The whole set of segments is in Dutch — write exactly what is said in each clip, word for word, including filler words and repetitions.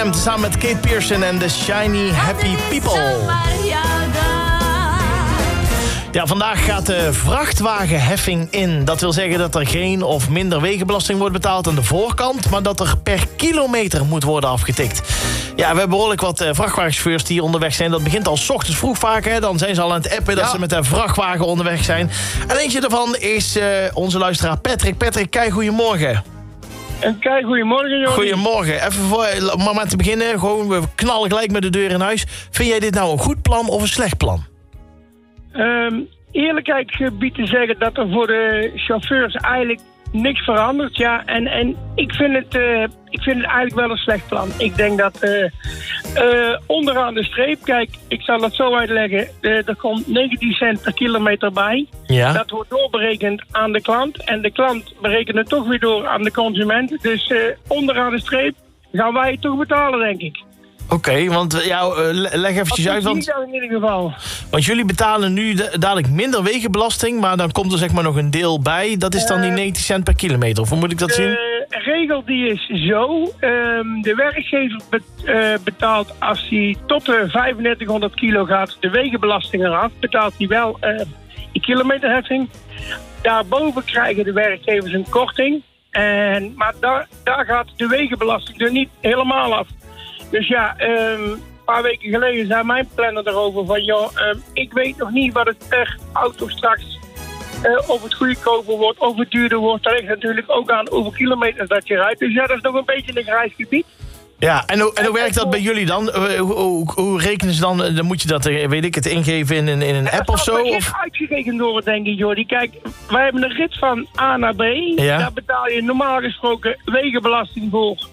Cunningham samen met Kate Pearson en The Shiny Happy People. Ja, vandaag gaat de vrachtwagenheffing in. Dat wil zeggen dat er geen of minder wegenbelasting wordt betaald aan de voorkant, maar dat er per kilometer moet worden afgetikt. Ja, we hebben behoorlijk wat uh, vrachtwagenchauffeurs die onderweg zijn. Dat begint al 's ochtends vroeg vaak, hè. Dan zijn ze al aan het appen dat ja. ze met een vrachtwagen onderweg zijn. En eentje daarvan is uh, onze luisteraar Patrick. Patrick, kei goedemorgen. En kei goedemorgen, Jordi. Goedemorgen. Even voor om maar te beginnen, gewoon we knallen gelijk met de deur in huis. Vind jij dit nou een goed plan of een slecht plan? Um, eerlijkheid gebied te zeggen dat er voor de chauffeurs eigenlijk niks verandert. Ja, en, en ik, vind het, uh, ik vind het eigenlijk wel een slecht plan. Ik denk dat uh, uh, onderaan de streep, kijk, ik zal het zo uitleggen. Uh, er komt negentien cent per kilometer bij. Ja. Dat wordt doorberekend aan de klant. En de klant berekent het toch weer door aan de consument. Dus uh, onderaan de streep gaan wij het toch betalen, denk ik. Oké, okay, want ja, leg eventjes uit. Want, in ieder geval. Want jullie betalen nu dadelijk minder wegenbelasting, maar dan komt er zeg maar nog een deel bij. Dat is dan die negentien cent per kilometer, of hoe moet ik dat de zien? De regel die is zo. Um, de werkgever bet, uh, betaalt als hij tot de vijfendertighonderd kilo gaat de wegenbelasting eraf, betaalt hij wel uh, die kilometerheffing. Daarboven krijgen de werkgevers een korting. En, maar daar, daar gaat de wegenbelasting er niet helemaal af. Dus ja, um, een paar weken geleden zei mijn planner erover van... joh, um, ik weet nog niet wat het per auto straks... Uh, of het goedkoper wordt, of het duurder wordt. Dat ligt natuurlijk ook aan hoeveel kilometers dat je rijdt. Dus ja, dat is nog een beetje een grijs gebied. Ja, en hoe, en hoe werkt dat bij jullie dan? Hoe, hoe, hoe rekenen ze dan? Dan moet je dat, weet ik het, ingeven in een, in een app of zo? Dat is uitgerekend door, denk ik, Jordi. Kijk, wij hebben een rit van A naar B. Ja. Daar betaal je normaal gesproken wegenbelasting voor.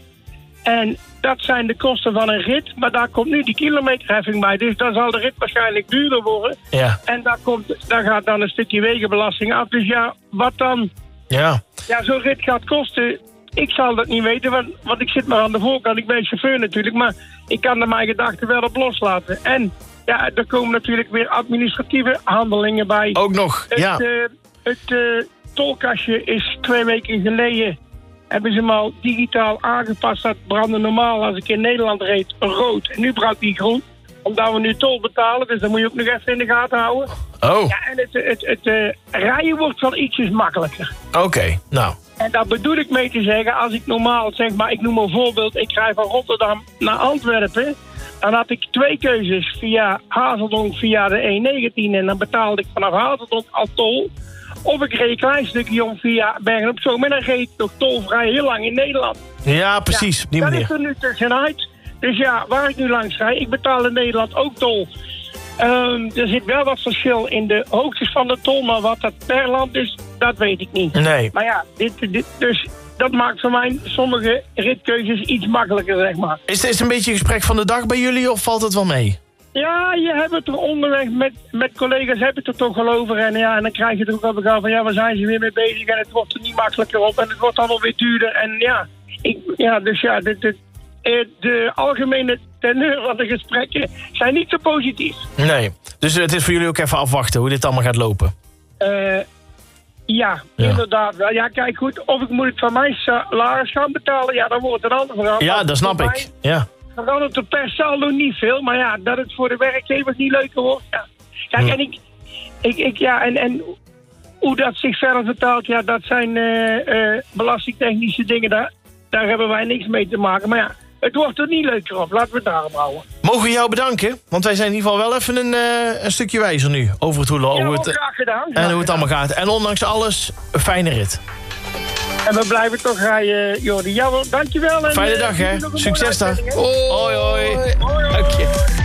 En dat zijn de kosten van een rit, maar daar komt nu die kilometerheffing bij. Dus dan zal de rit waarschijnlijk duurder worden. Ja. En daar, komt, daar gaat dan een stukje wegenbelasting af. Dus ja, wat dan? Ja. Ja, zo'n rit gaat kosten. Ik zal dat niet weten, want, want ik zit maar aan de voorkant. Ik ben chauffeur natuurlijk, maar ik kan er mijn gedachten wel op loslaten. En ja, er komen natuurlijk weer administratieve handelingen bij. Ook nog, het, ja. Uh, het uh, tolkastje is twee weken geleden... hebben ze hem al digitaal aangepast. Dat brandde normaal als ik in Nederland reed rood. En nu brandt die groen. Omdat we nu tol betalen. Dus dan moet je ook nog even in de gaten houden. Oh. Ja, en het, het, het, het uh, rijden wordt wel ietsjes makkelijker. Oké, okay, nou. En daar bedoel ik mee te zeggen. Als ik normaal zeg maar, ik noem een voorbeeld. Ik rij van Rotterdam naar Antwerpen. Dan had ik twee keuzes via Hazeldonk via de E negentien. En dan betaalde ik vanaf Hazeldonk al tol. Of ik reed een klein stukje om via Bergen-op-Zoom. En dan reed ik toch tolvrij heel lang in Nederland. Ja, precies. Ja, die dat manier. is er nu tussenuit. Dus ja, waar ik nu langs rijd, ik betaal in Nederland ook tol. Um, er zit wel wat verschil in de hoogtes van de tol. Maar wat dat per land is, dat weet ik niet. Nee. Maar ja, dit, dit, dus dat maakt voor mij sommige ritkeuzes iets makkelijker, zeg maar. Is dit een beetje een gesprek van de dag bij jullie of valt het wel mee? Ja, je hebt het er onderweg met, met collega's, heb je het er toch wel over. En, ja, en dan krijg je er ook al begaan van, ja, waar zijn ze weer mee bezig? En het wordt er niet makkelijker op en het wordt allemaal weer duurder. En ja, ik, ja dus ja, de, de, de algemene teneur van de gesprekken zijn niet zo positief. Nee, dus het is voor jullie ook even afwachten hoe dit allemaal gaat lopen. Uh, ja, ja, inderdaad wel. Ja, kijk goed, of ik moet het van mijn salaris gaan betalen, ja, dan wordt het een ander verhaal. Ja, dat snap ik, ja. Verandert er per saldo niet veel, maar ja, dat het voor de werkgevers niet leuker wordt. Ja. Kijk, hm. en ik, ik, ik, ja, en, en hoe dat zich verder vertaalt, ja, dat zijn uh, uh, belastingtechnische dingen, daar, daar hebben wij niks mee te maken. Maar ja, het wordt er niet leuker op, laten we het daarop houden. Mogen we jou bedanken? Want wij zijn in ieder geval wel even een, uh, een stukje wijzer nu over het hoe, ja, hoe het, graag gedaan. en hoe het allemaal gaat. En ondanks alles, een fijne rit. En we blijven toch rijden, Jordi. Ja, dankjewel. En, fijne dag, hè. Succes daar. Hoi, hoi. Dank je.